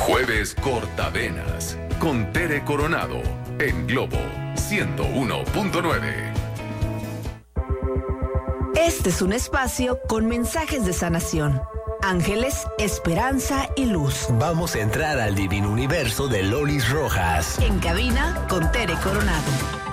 Jueves Cortavenas con Tere Coronado en Globo 101.9. Este es un espacio con mensajes de sanación, ángeles, esperanza y luz. Vamos a entrar al divino universo de Lolis Rojas. En cabina con Tere Coronado.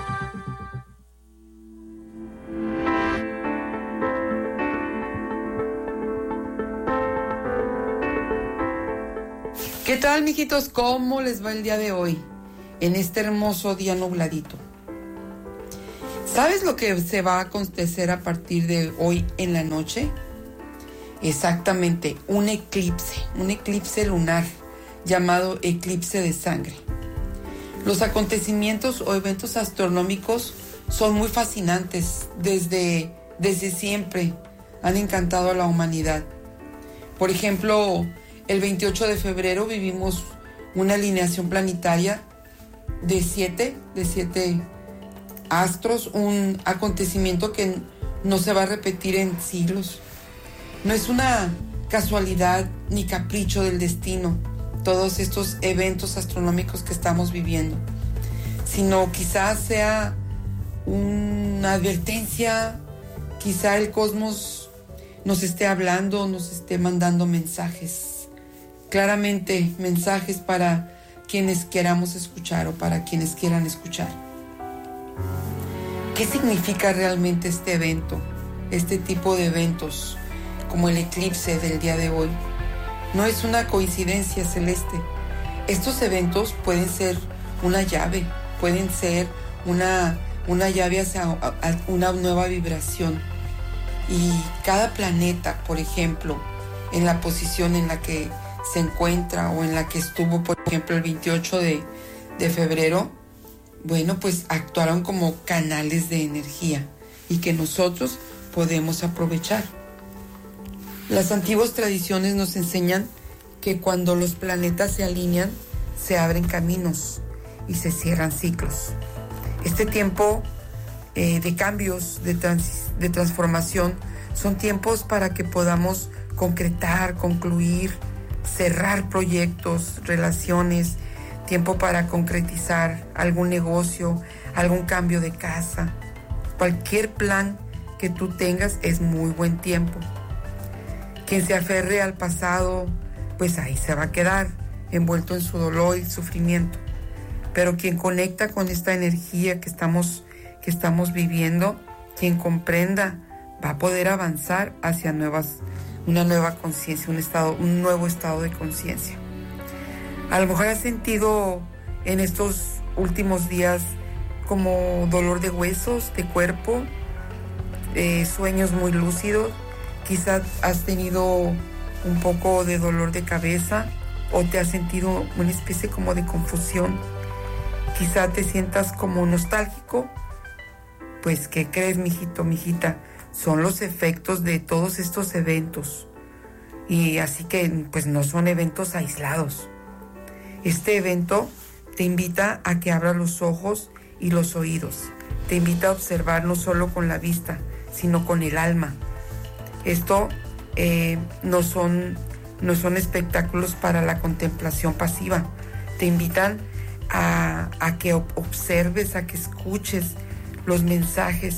¿Qué tal, mijitos? ¿Cómo les va el día de hoy? En este hermoso día nubladito. ¿Sabes lo que se va a acontecer a partir de hoy en la noche? Exactamente, un eclipse lunar llamado eclipse de sangre. Los acontecimientos o eventos astronómicos son muy fascinantes desde siempre. Han encantado a la humanidad. Por ejemplo, el 28 de febrero vivimos una alineación planetaria de siete astros, un acontecimiento que no se va a repetir en siglos. No es una casualidad ni capricho del destino, todos estos eventos astronómicos que estamos viviendo, sino quizás sea una advertencia, quizá el cosmos nos esté hablando, nos esté mandando mensajes, claramente mensajes para quienes queramos escuchar o para quienes quieran escuchar. ¿Qué significa realmente este evento, este tipo de eventos, como el eclipse del día de hoy? No es una coincidencia celeste. Estos eventos pueden ser una llave, pueden ser una llave hacia una nueva vibración. Y cada planeta, por ejemplo, en la posición en la que se encuentra o en la que estuvo, por ejemplo, el 28 de febrero, bueno, pues actuaron como canales de energía y que nosotros podemos aprovechar. Las antiguas tradiciones nos enseñan que cuando los planetas se alinean, se abren caminos y se cierran ciclos. Este tiempo de cambios, de transformación, son tiempos para que podamos concretar, concluir, cerrar proyectos, relaciones, tiempo para concretizar algún negocio, algún cambio de casa. Cualquier plan que tú tengas es muy buen tiempo. Quien se aferre al pasado, pues ahí se va a quedar, envuelto en su dolor y sufrimiento. Pero quien conecta con esta energía que estamos viviendo, quien comprenda, va a poder avanzar hacia una nueva conciencia, un nuevo estado de conciencia. A lo mejor has sentido en estos últimos días como dolor de huesos, de cuerpo, sueños muy lúcidos. Quizás has tenido un poco de dolor de cabeza o te has sentido una especie como de confusión. Quizá te sientas como nostálgico. Pues, ¿qué crees, mijito, mijita? Son los efectos de todos estos eventos. Y así que, pues, no son eventos aislados. Este evento te invita a que abras los ojos y los oídos. Te invita a observar no solo con la vista, sino con el alma. Esto no son espectáculos para la contemplación pasiva. Te invitan a que observes, a que escuches los mensajes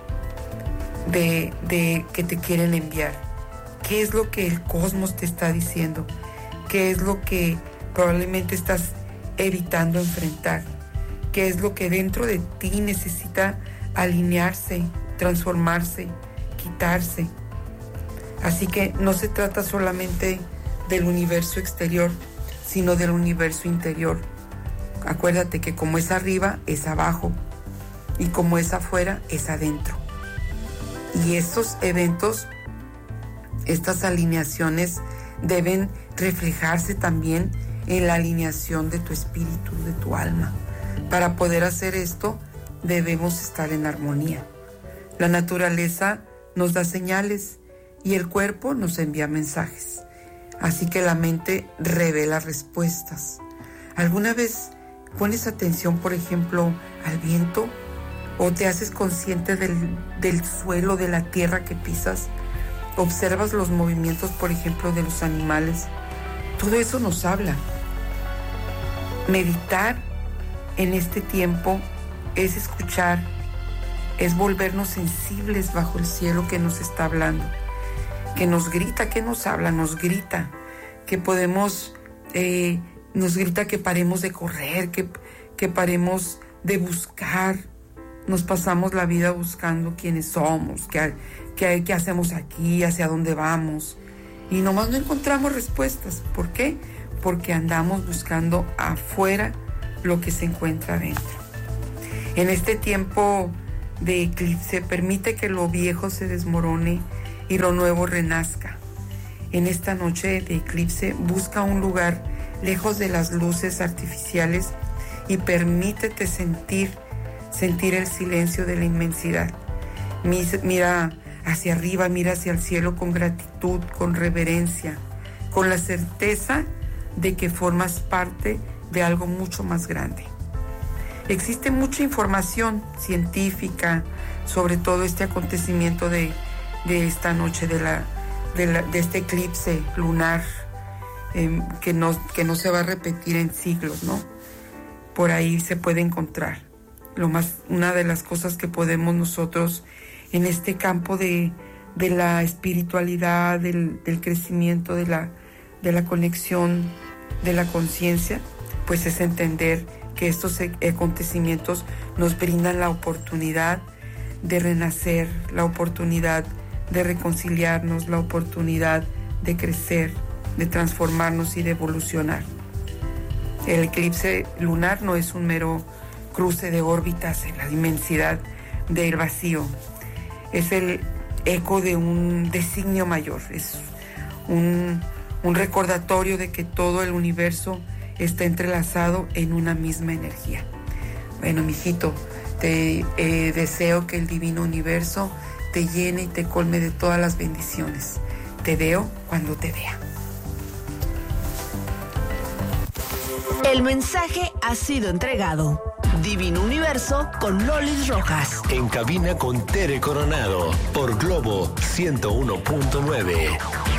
de que te quieren enviar. ¿Qué es lo que el cosmos te está diciendo? ¿Qué es lo que probablemente estás evitando enfrentar? ¿Qué es lo que dentro de ti necesita alinearse, transformarse, quitarse? Así que no se trata solamente del universo exterior, sino del universo interior. Acuérdate que como es arriba, es abajo, y como es afuera, es adentro. Y estos eventos, estas alineaciones deben reflejarse también en la alineación de tu espíritu, de tu alma. Para poder hacer esto, debemos estar en armonía. La naturaleza nos da señales y el cuerpo nos envía mensajes. Así que la mente revela respuestas. ¿Alguna vez pones atención, por ejemplo, al viento? ¿O te haces consciente del suelo, de la tierra que pisas? ¿Observas los movimientos, por ejemplo, de los animales? Todo eso nos habla. Meditar en este tiempo es escuchar, es volvernos sensibles bajo el cielo que nos está hablando, que nos grita, que nos habla, nos grita, que podemos, nos grita que paremos de correr, que paremos de buscar. Nos pasamos la vida buscando quiénes somos, qué hacemos aquí, hacia dónde vamos. Y nomás no encontramos respuestas. ¿Por qué? Porque andamos buscando afuera lo que se encuentra adentro. En este tiempo de eclipse, permite que lo viejo se desmorone y lo nuevo renazca. En esta noche de eclipse, busca un lugar lejos de las luces artificiales y permítete sentir el silencio de la inmensidad. Mira hacia arriba, mira hacia el cielo con gratitud, con reverencia, con la certeza de que formas parte de algo mucho más grande. Existe mucha información científica sobre todo este acontecimiento de esta noche, de este eclipse lunar, que no se va a repetir en siglos, ¿no? Por ahí se puede encontrar. Una de las cosas que podemos nosotros en este campo de la espiritualidad, del crecimiento, de la conexión, de la conciencia, pues es entender que estos acontecimientos nos brindan la oportunidad de renacer, la oportunidad de reconciliarnos, la oportunidad de crecer, de transformarnos y de evolucionar. El eclipse lunar no es un mero cruce de órbitas en la inmensidad del vacío. Es el eco de un designio mayor, es un recordatorio de que todo el universo está entrelazado en una misma energía. Bueno, mijito, te deseo que el divino universo te llene y te colme de todas las bendiciones. Te veo cuando te vea. El mensaje ha sido entregado. Divino Universo con Lolis Rojas. En cabina con Tere Coronado por Globo 101.9.